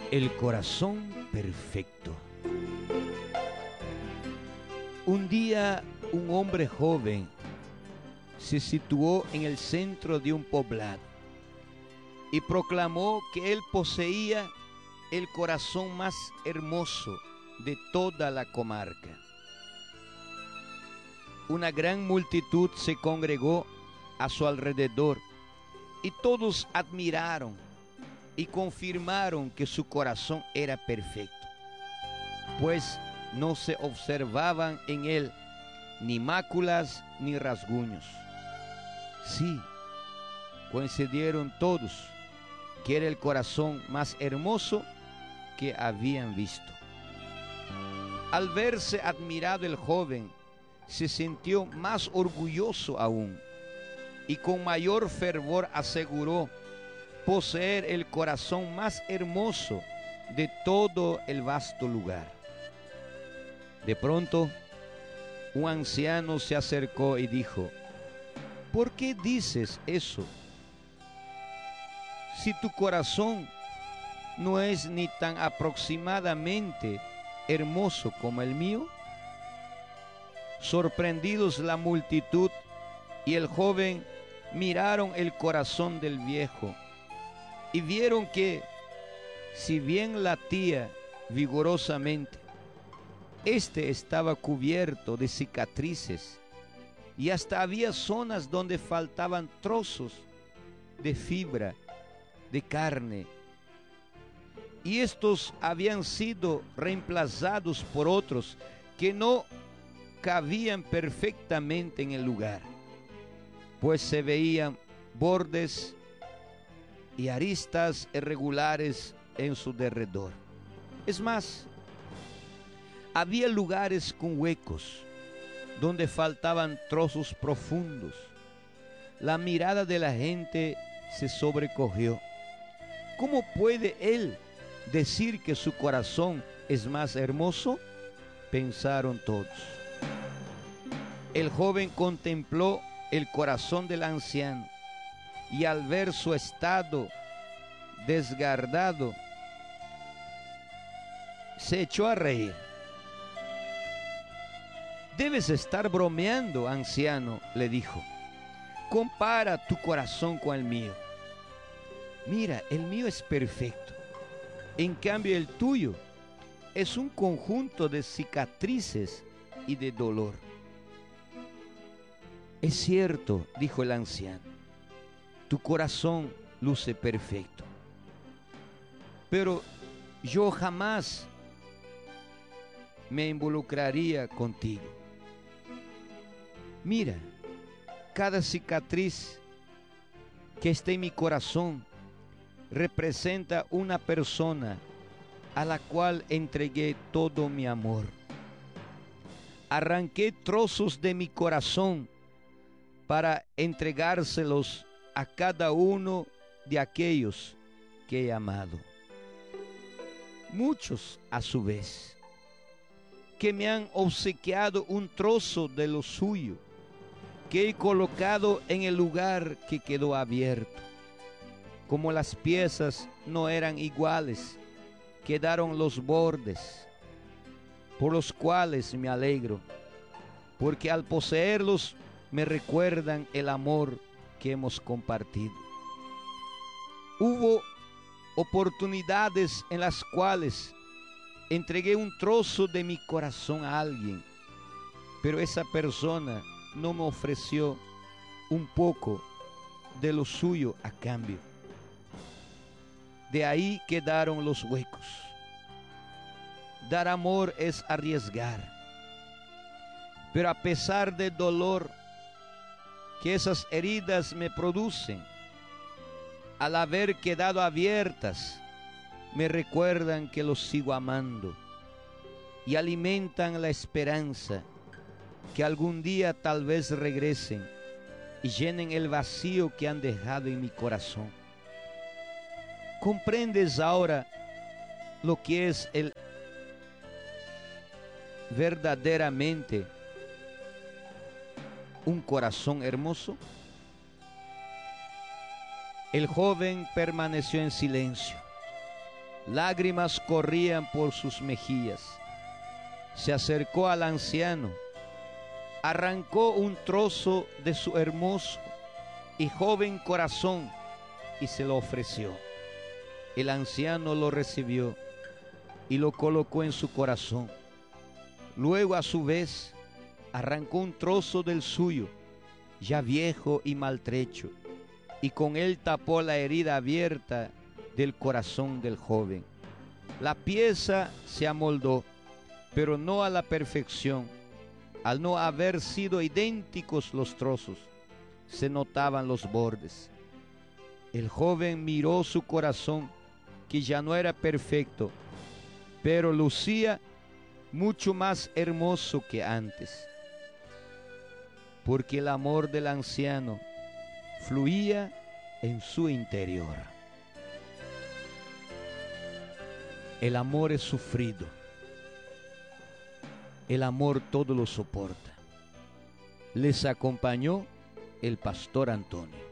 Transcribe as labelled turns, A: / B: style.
A: El corazón perfecto. Un día un hombre joven se situó en el centro de un poblado y proclamó que él poseía el corazón más hermoso de toda la comarca. Una gran multitud se congregó a su alrededor y todos admiraron y confirmaron que su corazón era perfecto, pues no se observaban en él ni máculas ni rasguños. Sí, coincidieron todos que era el corazón más hermoso que habían visto. Al verse admirado el joven, se sintió más orgulloso aún y con mayor fervor aseguró poseer el corazón más hermoso de todo el vasto lugar. De pronto, un anciano se acercó y dijo: ¿por qué dices eso? Si tu corazón no es ni tan aproximadamente hermoso como el mío. Sorprendidos la multitud y el joven miraron el corazón del viejo y vieron que, si bien latía vigorosamente, este estaba cubierto de cicatrices y hasta había zonas donde faltaban trozos de fibra, de carne, y estos habían sido reemplazados por otros que no cabían perfectamente en el lugar, pues se veían bordes y aristas irregulares en su derredor. Es más, había lugares con huecos donde faltaban trozos profundos. La mirada de la gente se sobrecogió. ¿Cómo puede él decir que su corazón es más hermoso? Pensaron todos. El joven contempló el corazón del anciano y al ver su estado desgardado, se echó a reír. Debes estar bromeando, anciano, le dijo. Compara tu corazón con el mío. Mira, el mío es perfecto. En cambio, el tuyo es un conjunto de cicatrices y de dolor. Es cierto, dijo el anciano, tu corazón luce perfecto, pero yo jamás me involucraría contigo. Mira, cada cicatriz que está en mi corazón representa una persona a la cual entregué todo mi amor. Arranqué trozos de mi corazón para entregárselos a cada uno de aquellos que he amado. Muchos, a su vez, que me han obsequiado un trozo de lo suyo, que he colocado en el lugar que quedó abierto. Como las piezas no eran iguales, quedaron los bordes, por los cuales me alegro, porque al poseerlos me recuerdan el amor que hemos compartido. Hubo oportunidades en las cuales entregué un trozo de mi corazón a alguien, pero esa persona no me ofreció un poco de lo suyo a cambio. De ahí quedaron los huecos. Dar amor es arriesgar, pero a pesar del dolor que esas heridas me producen, al haber quedado abiertas, me recuerdan que los sigo amando y alimentan la esperanza que algún día tal vez regresen y llenen el vacío que han dejado en mi corazón. ¿Comprendes ahora lo que es el verdaderamente un corazón hermoso? El joven permaneció en silencio. Lágrimas corrían por sus mejillas. Se acercó al anciano, arrancó un trozo de su hermoso y joven corazón y se lo ofreció. El anciano lo recibió y lo colocó en su corazón. Luego, a su vez, arrancó un trozo del suyo, ya viejo y maltrecho, y con él tapó la herida abierta del corazón del joven. La pieza se amoldó, pero no a la perfección. Al no haber sido idénticos los trozos, se notaban los bordes. El joven miró su corazón, que ya no era perfecto, pero lucía mucho más hermoso que antes, porque el amor del anciano fluía en su interior. El amor es sufrido, el amor todo lo soporta. Les acompañó el pastor Antonio.